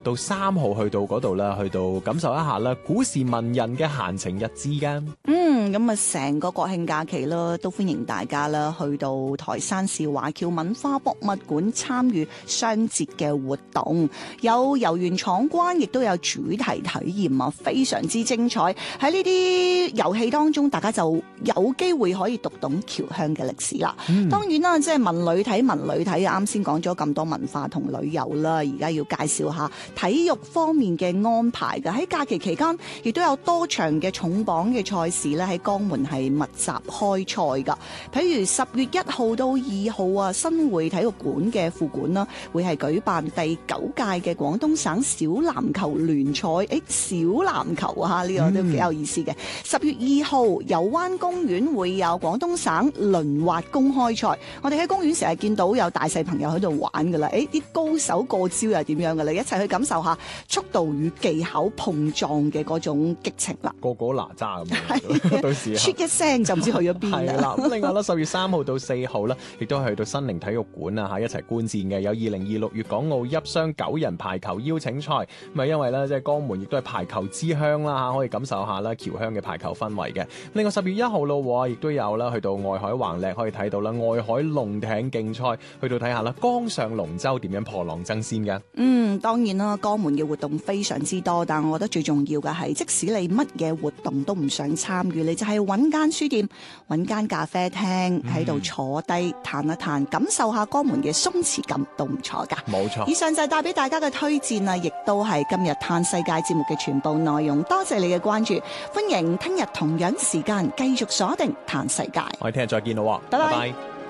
到3號去到嗰度啦，去到感受一下啦古時文人嘅閒情逸致㗎。 咁啊，成個國慶假期啦，都歡迎大家啦，去到台山市華僑文化博物館參與雙節嘅活動，有遊園闖關，亦都有主題體驗啊，非常之精彩。喺呢啲遊戲當中，大家就有機會可以讀懂僑鄉嘅歷史啦。當然啦，即係文旅睇文旅睇，啱先講咗咁多文化同旅遊啦，而家要介紹下體育方面嘅安排㗎。喺假期期間，亦都有多場嘅重磅嘅賽事咧，喺江門係密集開賽噶，譬如10月1號到2號啊，新會體育館嘅副館啦，會係舉辦第9屆嘅廣東省小籃球聯賽。小籃球啊，呢個都幾有意思嘅。10月2號，油灣公園會有廣東省輪滑公開賽。我哋喺公園成日見到有大細朋友喺度玩噶啦，啲高手過招又點樣噶啦？一齊去感受下速度與技巧碰撞嘅嗰種激情啦！ 個個哪吒咁樣，到時出一聲就唔知去咗邊啦。 咁另外啦，10月3號到4號啦，亦都去到新寧體育館啊，一齊觀戰嘅有2026粵港澳泣雙9人排球邀請賽。咁啊，因為咧即係江門亦都係排球之鄉啦，可以感受下啦僑鄉嘅排球氛圍嘅。另外10月1號咯，亦都有啦，去到外海橫瀝可以睇到啦，外海龍艇競賽，去到睇下啦，江上龍舟點樣破浪爭先嘅。 當然啦，江門嘅活動非常之多，但我覺得最重要嘅係，即使你乜嘢活動都唔想參與，你就係揾間書店、揾間咖啡廳喺度坐低嘆一嘆，感受下江門嘅鬆弛感都唔錯噶。 冇錯。以上就係帶俾大家嘅推薦啊，亦都係今日嘆世界節目嘅全部內容。多謝你嘅關注，歡迎聽日同樣時間繼續鎖定嘆世界。 我哋聽日再見咯， 拜拜。 拜拜。